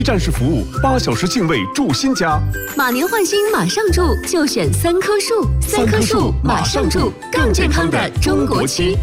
战士服务，8小时敬畏住新家。 马年换新马上住，就选3棵树，3棵树马上住，更健康的中国区。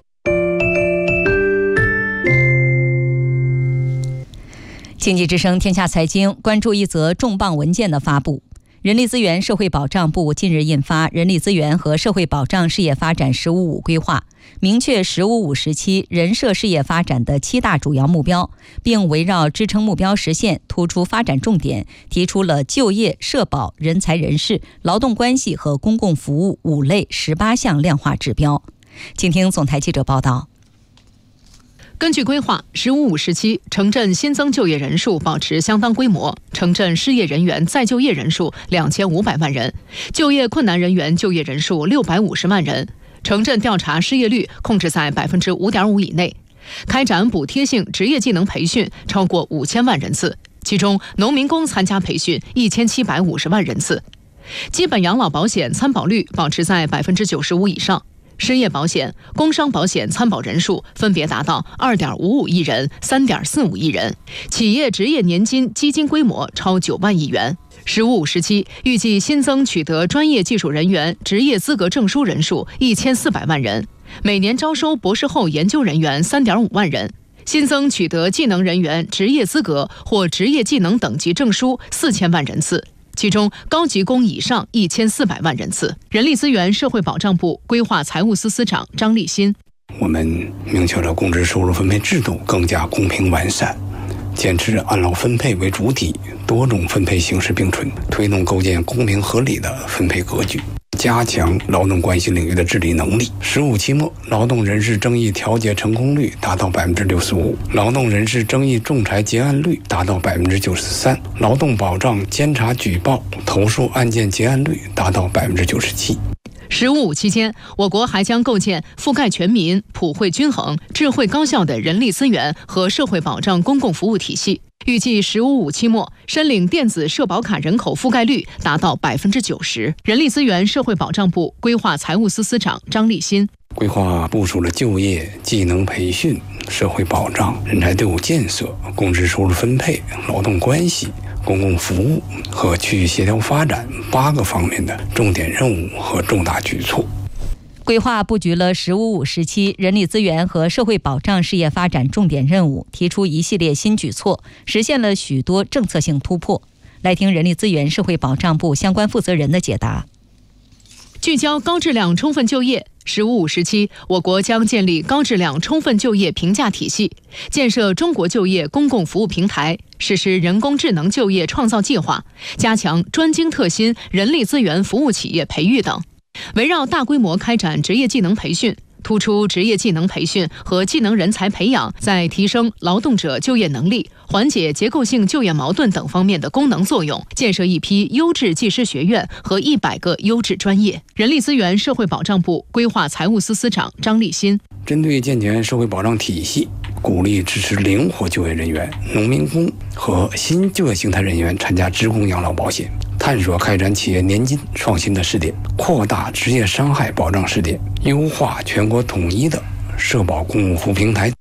经济之声天下财经关注一则重磅文件的发布。人力资源社会保障部近日印发《人力资源和社会保障事业发展“十五五”规划》，明确“十五五”时期人社事业发展的7大主要目标，并围绕支撑目标实现突出发展重点，提出了就业、社保、人才人事、劳动关系和公共服务5类18项量化指标。请听总台记者报道。 根据规划，“十五五”时期城镇新增就业人数保持相当规模，城镇失业人员再就业人数2500万人，就业困难人员就业人数650万人，城镇调查失业率控制在5.5%以内，开展补贴性职业技能培训超过5000万人次，其中农民工参加培训1750万人次，基本养老保险参保率保持在95%以上。失业保险、工伤保险参保人数分别达到2.55亿人、3.45亿人，企业职业年金基金规模超9万亿元。“十五五”时期预计新增取得专业技术人员职业资格证书人数1400万人，每年招收博士后研究人员3.5万人，新增取得技能人员职业资格或职业技能等级证书4000万人次。其中高级工以上1400万人次。人力资源社会保障部规划财务司司长张立新： 我们明确了工资收入分配制度更加公平完善，坚持按劳分配为主体，多种分配形式并存，推动构建公平合理的分配格局，加强劳动关系领域的治理能力。15期末，劳动人事争议调解成功率达到65%，劳动人事争议仲裁结案率达到93%，劳动保障监察举报投诉案件结案率达到97%。 十五五期间，我国还将构建覆盖全民、普惠均衡、智慧高效的人力资源和社会保障公共服务体系。预计十五五期末，申领电子社保卡人口覆盖率达到90%。人力资源社会保障部规划财务司司长张立新： 规划部署了就业、技能培训、社会保障、人才队伍建设、工资收入分配、劳动关系、公共服务和区域协调发展8个方面的重点任务和重大举措。 规划布局了“十五五”时期人力资源和社会保障事业发展重点任务，提出一系列新举措，实现了许多政策性突破。来听人力资源社会保障部相关负责人的解答。 聚焦高质量充分就业，十五五时期，我国将建立高质量充分就业评价体系，建设中国就业公共服务平台，实施人工智能就业创造计划，加强专精特新人力资源服务企业培育等。围绕大规模开展职业技能培训，突出职业技能培训和技能人才培养在提升劳动者就业能力、缓解结构性就业矛盾等方面的功能作用，建设一批优质技师学院和100个优质专业。人力资源社会保障部规划财务司司长张立新： 针对健全社会保障体系，鼓励支持灵活就业人员、农民工和新就业形态人员参加职工养老保险，探索开展企业年金创新的试点，扩大职业伤害保障试点，优化全国统一的社保公共服务平台。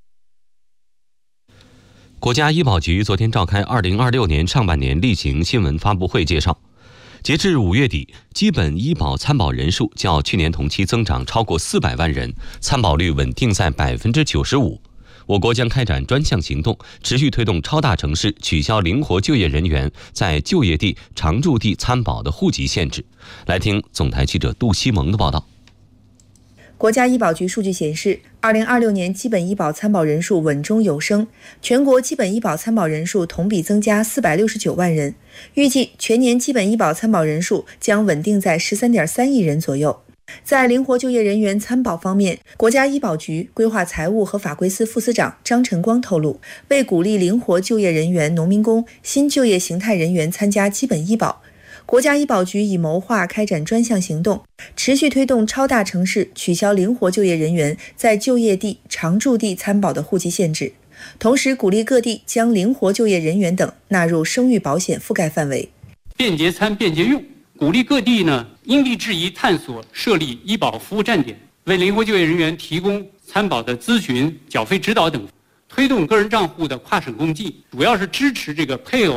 国家医保局昨天召开2026年上半年例行新闻发布会介绍，截至5月底，基本医保参保人数较去年同期增长超过400万人，参保率稳定在95%。我国将开展专项行动，持续推动超大城市取消灵活就业人员在就业地、常住地参保的户籍限制。来听总台记者杜西蒙的报道。 国家医保局数据显示，2026年基本医保参保人数稳中有升，全国基本医保参保人数同比增加469万人，预计全年基本医保参保人数将稳定在13.3亿人左右。在灵活就业人员参保方面，国家医保局规划财务和法规司副司长张晨光透露，为鼓励灵活就业人员、农民工、新就业形态人员参加基本医保，国家医保局已谋划开展专项行动，持续推动超大城市取消灵活就业人员在就业地、常住地参保的户籍限制，同时鼓励各地将灵活就业人员等纳入生育保险覆盖范围。 便捷参、便捷用，鼓励各地因地制宜探索设立医保服务站点，为灵活就业人员提供参保的咨询、缴费指导等推动个人账户的跨省共济，主要是支持这个配偶